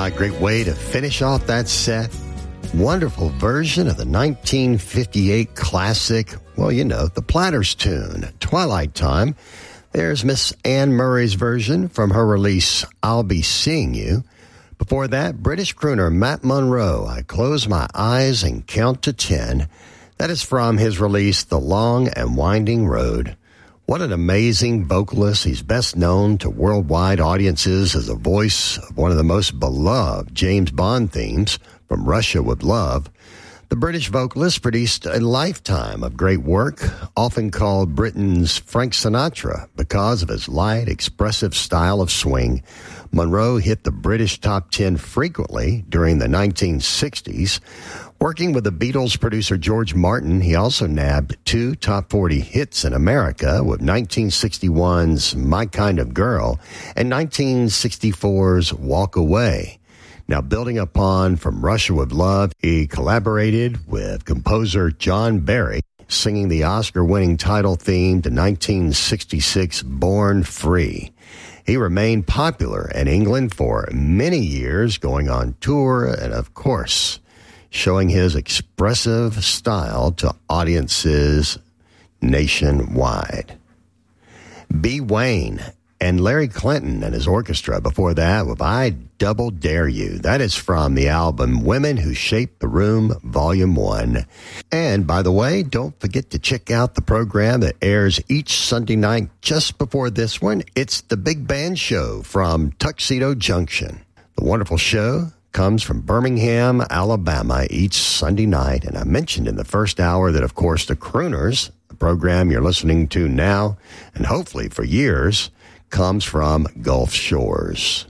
Great way to finish off that set. Wonderful version of the 1958 classic, well, you know, the Platters tune, Twilight Time. There's Miss Anne Murray's version from her release, I'll Be Seeing You. Before that, British crooner Matt Monro, I Close My Eyes and Count to 10. That is from his release, The Long and Winding Road. What an amazing vocalist. He's best known to worldwide audiences as the voice of one of the most beloved James Bond themes, From Russia with Love. The British vocalist produced a lifetime of great work, often called Britain's Frank Sinatra because of his light, expressive style of swing. Monro hit the British top 10 frequently during the 1960s. Working with the Beatles producer George Martin, he also nabbed 2 top 40 hits in America with 1961's My Kind of Girl and 1964's Walk Away. Now, building upon From Russia with Love, he collaborated with composer John Barry, singing the Oscar-winning title theme to 1966 Born Free. He remained popular in England for many years, going on tour and, of course, showing his expressive style to audiences nationwide. B. Wayne and Larry Clinton and his orchestra before that with I Double Dare You. That is from the album Women Who Shaped the Room, Volume 1. And by the way, don't forget to check out the program that airs each Sunday night just before this one. It's the Big Band Show from Tuxedo Junction. The wonderful show comes from Birmingham, Alabama each Sunday night. And I mentioned in the first hour that, of course, the Crooners, the program you're listening to now, and hopefully for years, comes from Gulf Shores.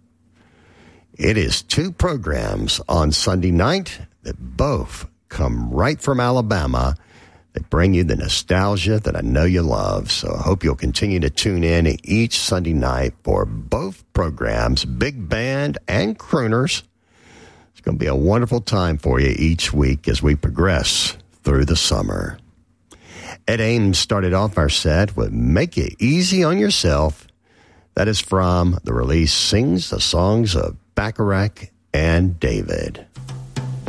It is 2 programs on Sunday night that both come right from Alabama that bring you the nostalgia that I know you love. So I hope you'll continue to tune in each Sunday night for both programs, Big Band and Crooners. It's going to be a wonderful time for you each week as we progress through the summer. Ed Ames started off our set with Make It Easy on Yourself. That is from the release Sings the Songs of Bacharach and David.